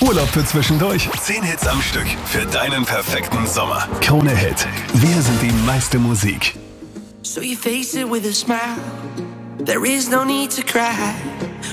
Urlaub für zwischendurch. 10 Hits am Stück für deinen perfekten Sommer. Krone Hit. Wir sind die meiste Musik. So you face it with a smile. There is no need to cry.